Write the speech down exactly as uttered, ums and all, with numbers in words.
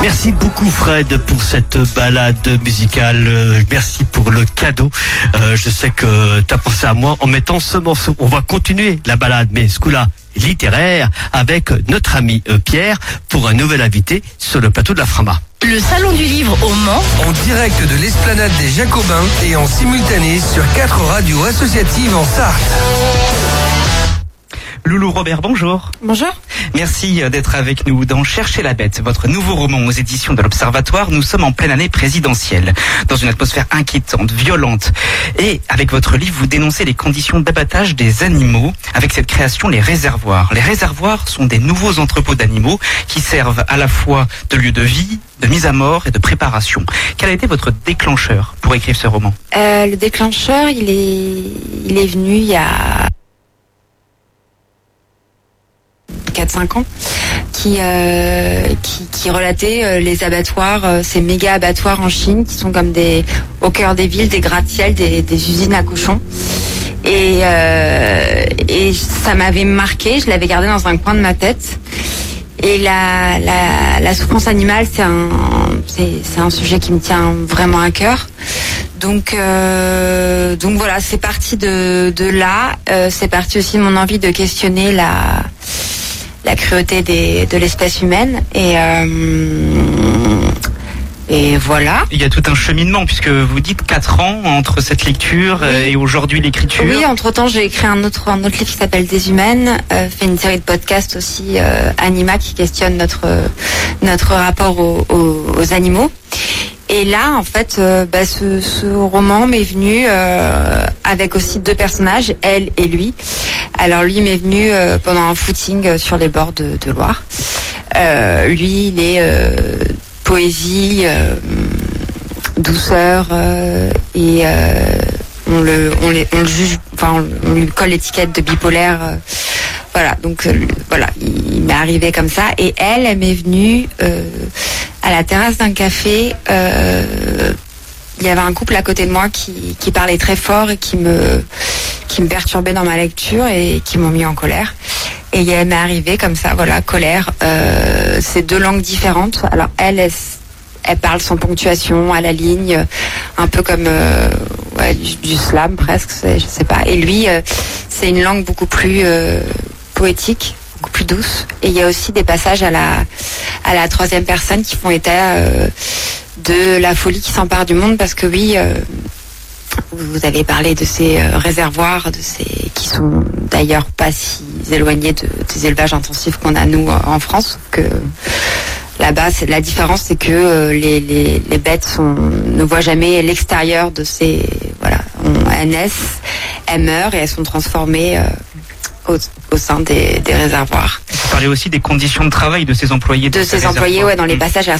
Merci beaucoup Fred pour cette balade musicale. Euh, merci pour le cadeau. Euh, je sais que tu as pensé à moi en mettant ce morceau. On va continuer la balade, mais ce coup-là littéraire, avec notre ami euh, Pierre pour un nouvel invité sur le plateau de la Frama. Le Salon du Livre au Mans. En direct de l'Esplanade des Jacobins et en simultané sur quatre radios associatives en Sarthe. Loulou Robert, bonjour. Bonjour. Merci d'être avec nous dans Chercher la bête, votre nouveau roman aux éditions de l'Observatoire. Nous sommes en pleine année présidentielle, dans une atmosphère inquiétante, violente. Et avec votre livre, vous dénoncez les conditions d'abattage des animaux, avec cette création, les réservoirs. Les réservoirs sont des nouveaux entrepôts d'animaux qui servent à la fois de lieu de vie, de mise à mort et de préparation. Quel a été votre déclencheur pour écrire ce roman ? euh, Le déclencheur, il est, il est venu il y a quatre cinq ans, qui, euh, qui, qui relatait euh, les abattoirs, euh, ces méga abattoirs en Chine, qui sont comme des, au cœur des villes, des gratte-ciel, des, des usines à cochons. Et, euh, et ça m'avait marqué, je l'avais gardé dans un coin de ma tête. Et la, la, la souffrance animale, c'est un, c'est, c'est un sujet qui me tient vraiment à cœur. Donc, euh, donc voilà, c'est parti de, de là. Euh, c'est parti aussi de mon envie de questionner la, la cruauté des, de l'espèce humaine. Et, euh, et voilà. Il y a tout un cheminement, puisque vous dites quatre ans entre cette lecture oui. et aujourd'hui l'écriture. Oui, entre-temps, j'ai écrit un autre, un autre livre qui s'appelle Déshumaine, euh, fait une série de podcasts aussi, euh, Anima, qui questionne notre, notre rapport aux, aux, aux animaux. Et là, en fait, euh, bah, ce, ce roman m'est venu euh, avec aussi deux personnages, elle et lui. Alors lui m'est venu euh, pendant un footing sur les bords de, de Loire. Euh, lui, il est euh, poésie, euh, douceur, euh, et euh, on le, on, les, on le juge, enfin, on lui colle l'étiquette de bipolaire. Euh, voilà, donc euh, voilà, il, il m'est arrivé comme ça. Et elle, elle m'est venue euh, à la terrasse d'un café. Euh, il y avait un couple à côté de moi qui, qui parlait très fort et qui me, qui me perturbait dans ma lecture et qui m'ont mis en colère. Et elle m'est arrivée comme ça, voilà, colère. Euh, c'est deux langues différentes. Alors elle, elle, elle parle sans ponctuation, à la ligne, un peu comme euh, ouais, du, du slam presque, je sais pas. Et lui, euh, c'est une langue beaucoup plus euh, poétique, beaucoup plus douce. Et il y a aussi des passages à la, à la troisième personne qui font état euh, de la folie qui s'empare du monde, parce que oui, euh, vous avez parlé de ces euh, réservoirs, de ces qui sont d'ailleurs pas si éloignés de, des élevages intensifs qu'on a nous en France. Que là-bas, c'est, la différence, c'est que euh, les, les, les bêtes sont, ne voient jamais l'extérieur de ces, voilà, on, elles naissent, elles meurent et elles sont transformées euh, au, au sein des, des réservoirs. Vous parlez aussi des conditions de travail de ces employés. De, de ces, ces employés, ouais, dans les passages à